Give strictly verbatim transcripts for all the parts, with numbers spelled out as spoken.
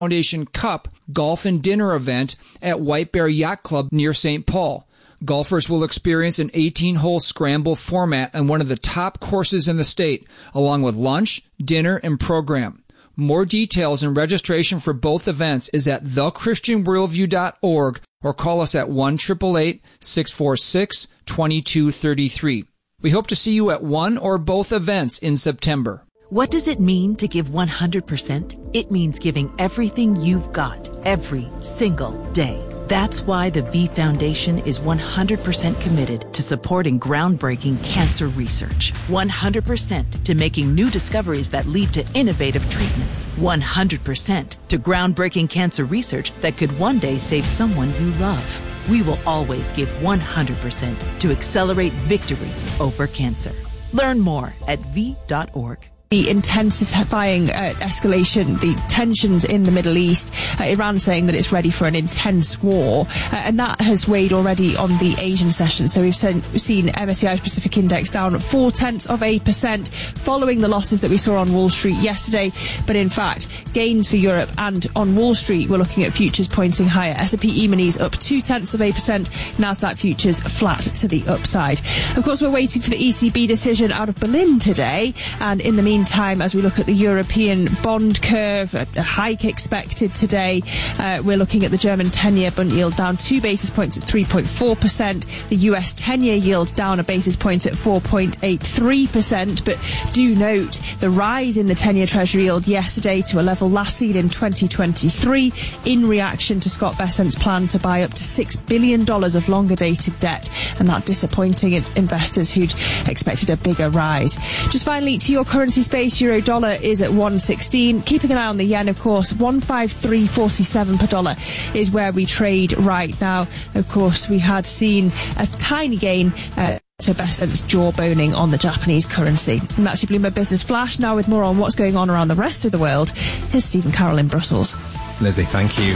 Foundation Cup Golf and Dinner event at White Bear Yacht Club near Saint Paul. Golfers will experience an eighteen-hole scramble format on one of the top courses in the state, along with lunch, dinner, and program. More details and registration for both events is at the christian worldview dot org or call us at one eight eight eight, six four six, two two three three. We hope to see you at one or both events in September. What does it mean to give one hundred percent? It means giving everything you've got, every single day. That's why the V Foundation is one hundred percent committed to supporting groundbreaking cancer research. one hundred percent to making new discoveries that lead to innovative treatments. one hundred percent to groundbreaking cancer research that could one day save someone you love. We will always give one hundred percent to accelerate victory over cancer. Learn more at v dot org. The intensifying uh, escalation, the tensions in the Middle East, uh, Iran saying that it's ready for an intense war, uh, and that has weighed already on the Asian session. So we've seen, seen M S C I Pacific Index down four tenths of a percent following the losses that we saw on Wall Street yesterday. But in fact, gains for Europe and on Wall Street, we're looking at futures pointing higher. S and P E-minis up two tenths of a percent, Nasdaq futures flat to the upside. Of course, we're waiting for the E C B decision out of Berlin today, and in the meantime, Time as we look at the European bond curve, a, a hike expected today. Uh, we're looking at the German ten-year bond yield down two basis points at three point four percent. The U S ten-year yield down a basis point at four point eight three percent. But do note the rise in the ten-year Treasury yield yesterday to a level last seen in twenty twenty-three in reaction to Scott Bessent's plan to buy up to six billion dollars of longer-dated debt, and that disappointing investors who'd expected a bigger rise. Just finally, to your currency space, euro dollar is at one sixteen. Keeping an eye on the yen, of course, one fifty-three forty-seven per dollar is where we trade right now. Of course, we had seen a tiny gain uh, to Bessent's jawboning on the Japanese currency. And that's your Bloomberg Business Flash. Now with more on what's going on around the rest of the world, here's Stephen Carroll in Brussels. Lizzie, thank you.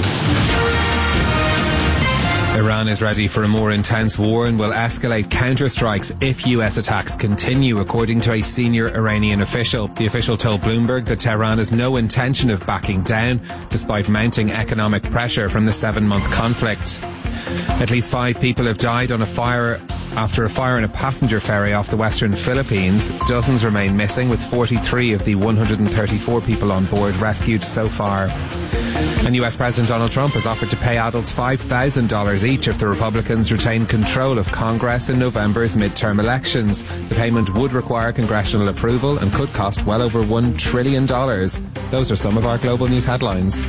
Iran is ready for a more intense war and will escalate counterstrikes if U S attacks continue, according to a senior Iranian official. The official told Bloomberg that Tehran has no intention of backing down, despite mounting economic pressure from the seven-month conflict. At least five people have died on a fire after a fire in a passenger ferry off the western Philippines. Dozens remain missing, with forty-three of the one hundred thirty-four people on board rescued so far. And U S President Donald Trump has offered to pay adults five thousand dollars each if the Republicans retain control of Congress in November's midterm elections. The payment would require congressional approval and could cost well over one trillion dollars. Those are some of our global news headlines.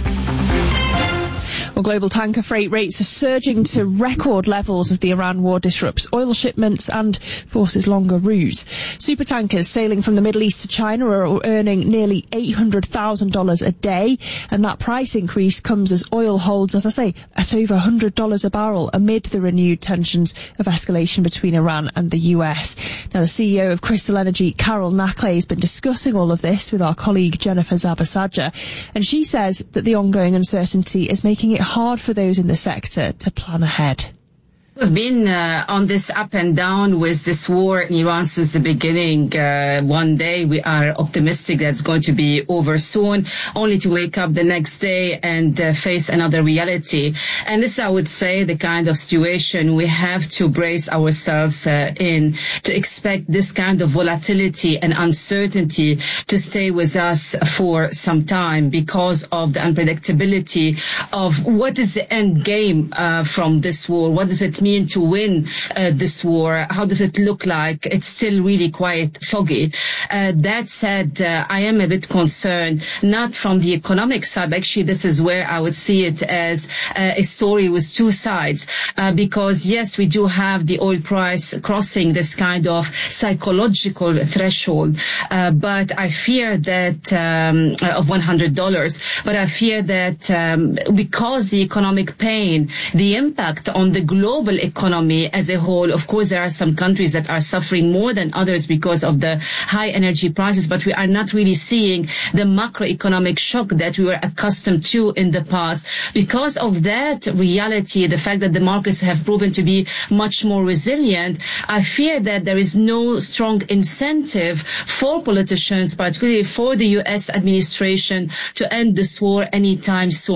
Well, global tanker freight rates are surging to record levels as the Iran war disrupts oil shipments and forces longer routes. Supertankers sailing from the Middle East to China are earning nearly eight hundred thousand dollars a day, and that price increase comes as oil holds, as I say, at over one hundred dollars a barrel amid the renewed tensions of escalation between Iran and the U S. Now, the C E O of Crystal Energy, Carol Mackley, has been discussing all of this with our colleague Jennifer Zabasadja, and she says that the ongoing uncertainty is making it hard for those in the sector to plan ahead. We've been uh, on this up and down with this war in Iran since the beginning. Uh, one day we are optimistic that it's going to be over soon, only to wake up the next day and uh, face another reality. And this, I would say, the kind of situation we have to brace ourselves uh, in, to expect this kind of volatility and uncertainty to stay with us for some time because of the unpredictability of what is the end game uh, from this war. What does it mean mean to win uh, this war? How does it look like? It's still really quite foggy. Uh, that said, uh, I am a bit concerned, not from the economic side. Actually, this is where I would see it as uh, a story with two sides. Uh, because, yes, we do have the oil price crossing this kind of psychological threshold. Uh, but I fear that, um, of one hundred dollars, but I fear that um, because the economic pain, the impact on the global global economy as a whole, of course, there are some countries that are suffering more than others because of the high energy prices, but we are not really seeing the macroeconomic shock that we were accustomed to in the past. Because of that reality, the fact that the markets have proven to be much more resilient, I fear that there is no strong incentive for politicians, particularly for the U S administration, to end this war anytime soon.